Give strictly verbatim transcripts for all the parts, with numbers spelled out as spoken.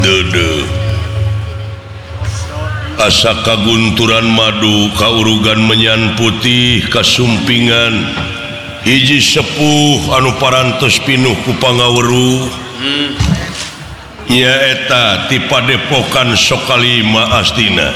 dede asa kagunturan madu kaurugan menyan putih kasumpingan hiji sepuh anu parantos pinuh ku pangaweruh nyaeta ti padepokan Sokalima Astina.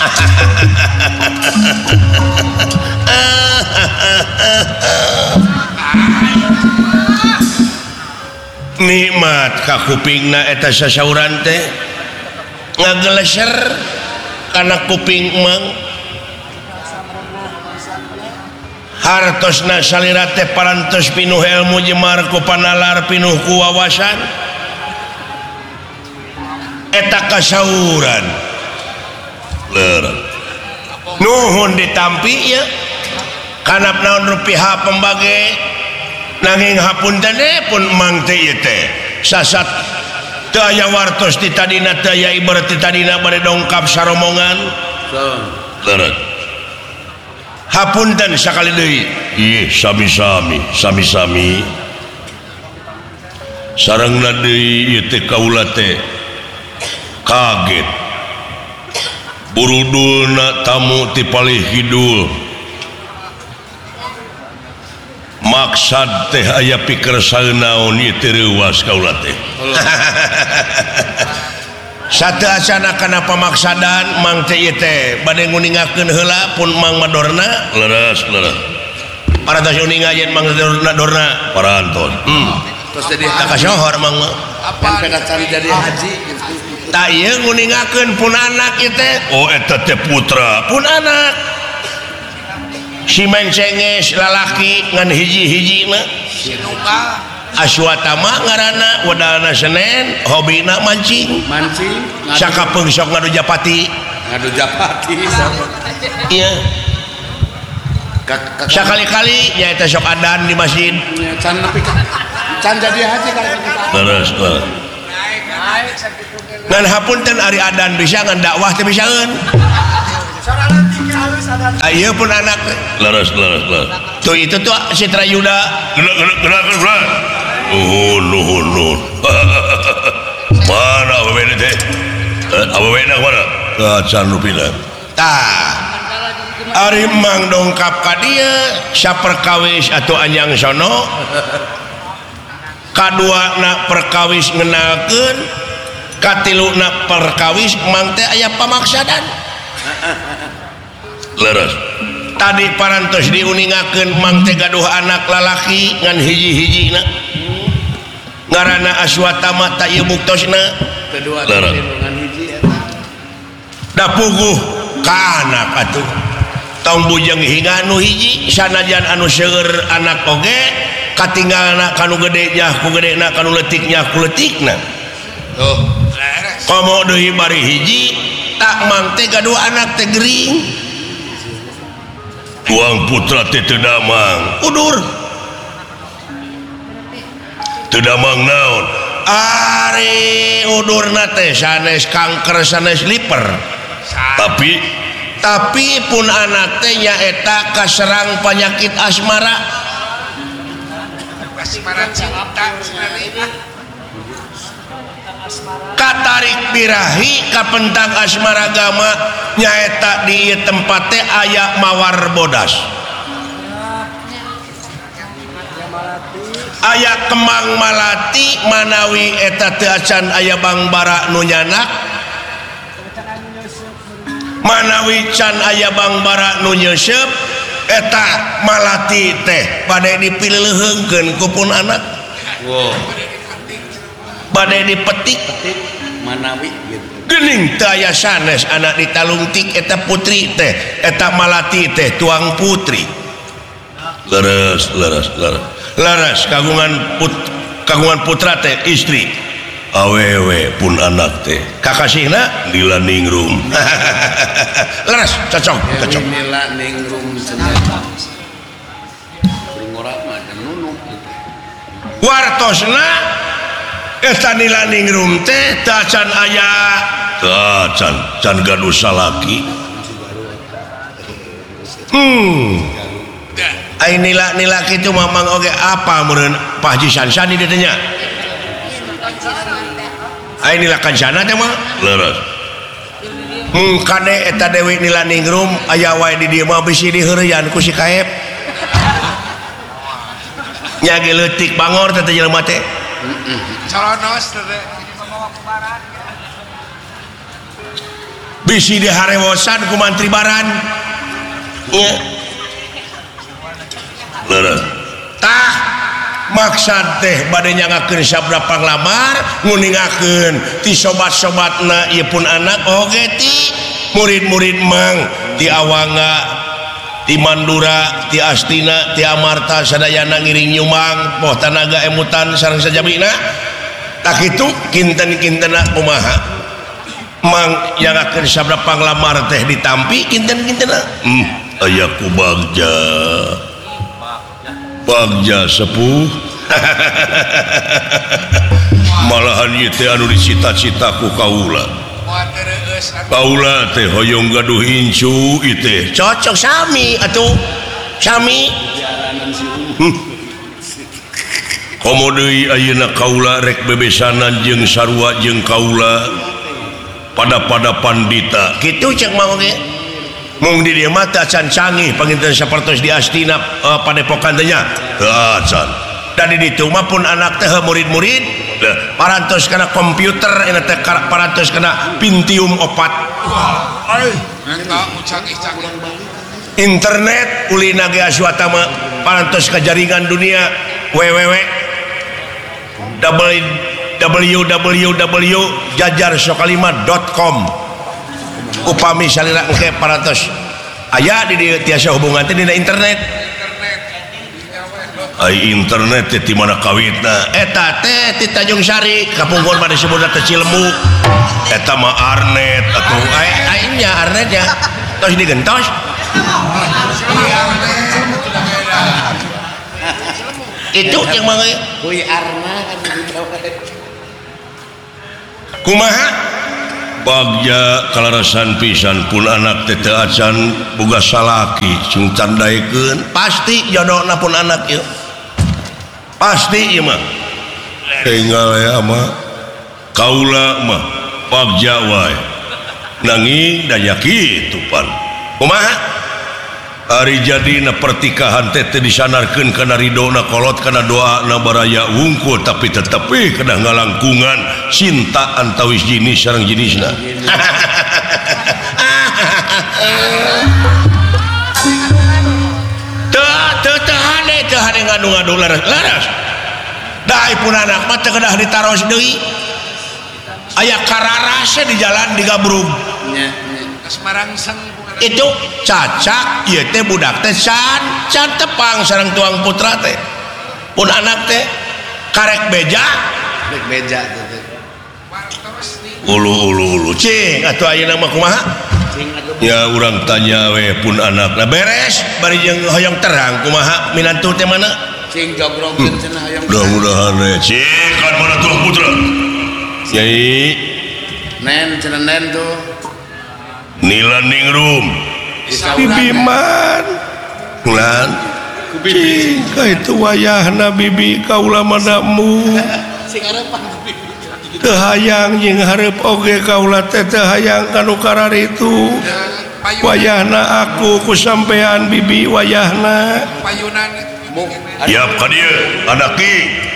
Nikmat ka kupingna eta sasauran teh ngageleser kana kuping mang hartosna salira teh parantos pinuh ilmu jemar ku panalar pinuh ku wawasan eta kasauran ler nuhun ditampi ya kana naon rupiah pembage nanging hapunten pun mang teh ieu teh sasat teu aya wartos ti tadina teu aya ibarat ti tadina bade dongkap saromongan leureut hapunten sakali deui ieu sami-sami sami-sami sarengna deui ieu teh kaula teh kaget burudulna tamu ti palih kidul maksad teh aya pikir saeunaon ieu teh reuwas kaula teh sateasana kana pamaksadan mang teh ieu teh bade nguningakeun heula pun mang madorna leres leres parantos uningayeun mang madorna parantos hmm tos jadi kasohor mang apa peda cari jadi haji tah ieu nguningakeun pun anak ieu teh oh eta teh putra pun anak si mencenges lalaki ngan hiji-hijina sinuka Aswatama ngaranna wadalna Senen hobina mancing mancing sakapeung sok ngadu japati ngadu japati iya sakali-kali nyaeta sok adan di masjid can nepi can jadi haji kalau terus ngan hapunten ari adan bisa ngan dakwah teh bisaeun ayo pun anak leres leres leres tuh itu tuh Citra Yuda gerak gerak gerak gerak nuhun nuhun nuhun mana apa beda teh apa beda mana acan rupina tah ari mang dongkap ka dieu saperkawis atau anyang sono kadua na perkawis ngenalkeun katiluna perkawis mang teh aya pamaksadan leres tadi parantos diuningakeun mang teh gaduh anak lalaki ngan hiji-hijina ngaranna Aswatama ta ieu buktosna kedua ngan hiji eta da puguh ka anak atuh tong bujang hinga anu hiji sanajan anu seueur anak oge katinggalna kanu gede nya ku gedena kanu leutik nya ku leutikna tuh komo deui bari hiji tak mang teh gaduh anak teh gering tuang putra teh teu damang udur teu damang naon ari udurna teh sanes kanker sanes liver tapi tapi pun anak teh nyaeta kaserang penyakit asmara asmara cinta katarik birahi kapentang asmara agama nyaeta di tempat teh aya mawar bodas aya kemang malati manawi eta teu acan aya bang bara nu nyanak manawi can aya bang bara nu nyeuseub eta malati teh bade dipileuheungkeun ku pun anak wow bade dipetik manawi gitu geuning teu aya sanes anak ditalungtik eta putri teh eta malati teh tuang putri leres leres leres leres kagungan put kagungan putra teh istri awewe pun anak teh kakasihna lila ningrum leres cocok cocok lila ningrum cenah ngora mah nunuk wartosna eta lila ningrum teh teu acan aya teu can can gaduh salaki hmm ai nila-nila kitu mamang oge apa meureun Pak Haji Sansani dieu teh nya Ai nila kancana teh mah leres. Hmm kade eta Dewi nila ningrum aya wae di dieu mah bisi diheureuyan ku si Kaep. Nya ge leutik bangor teh jelema teh. Heeh. Colonos teh. Bisi diharewosan ku mantri baran. Nya. Leres. Tah maksud teh bade nyangakeun sabda panglamar nguningakeun ti sobat-sobatna ieu pun anak oge ti murid-murid mang ti Awanga ti Mandura ti Astina ti Amarta sadayana ngiring nyumang poh tanaga emutan sareng sajamina tak kitu kinten-kintena kumaha mang nyangakeun sabda panglamar teh ditampi kinten-kintena hmm aya ku bagja Bagja sepuh malahan ieu teh anu dicita-cita ku kaula kaula teh hoyong gaduh incu ieu teh cocok sami atuh sami hmm. Komo deui ayeuna kaula rek bebesanan jeung sarua jeung kaula pada-pada pandita kitu cek mah oge mung di dieu mah teh acan canggih panginten sapertos di Astina uh, padepokan teh nya teu acan da di ditu mah pun anak teh murid-murid parantos kana komputer eta teh parantos kana Pentium opat ai eta canggih-canggih internet ulina ge aswata mah parantos ka jaringan dunia www www jajar sokalima dot com upami salira engke parantos aya di dieu tiasa hubungan teh dina internet ai internet teh di mana kawitna eta teh ti Tanjung Sari kapungkur mah disebutna teh Cilemu eta mah arnet atuh ai ai nya arnet ya tos digentos itu yang mah kuy arna kumaha Bagja kalarasan pisan pun anak teh teu acan boga salaki sing tandaikeun pasti jodohna pun anak ieu pasti ieu mah tinggal ya mah kaula mah Bagja wae nanging da kitu pan kumaha ari jadina pertikahan teh teh disanarkeun kana ridona kolot kana doana baraya wungkul tapi tetapi kana ngalangkungan cinta antawis jenis sareng jenisna teu teu teu hade teu hade ngadu-ngadu laras-laras da pun anak mah teu kedah ditaros deui aya kararase di jalan digabrug nya kasmarangseng itu cacak ieu teh budak teh can can tepang sareng tuang putra teh pun anak teh karek beja karek beja teh ulu ulu ulu cing atuh ayeuna mah kumaha ya urang tanya we pun anak nah beres bari jeung hoyong terang kumaha minantu teh mana cing jogrogkeun cenah hoyong mudah-mudahan we cing kan mana tuang putra Nyai nen cenah nen tuh Nila ningrum bibi man lan cing ka itu wayahna bibi kaula madamu sing arepan bibi teu hayang jeung hareup oge kaula teh teu hayang kanu kararitu wayahna aku ku sampean bibi wayahna payunan yap ka dieu anak ki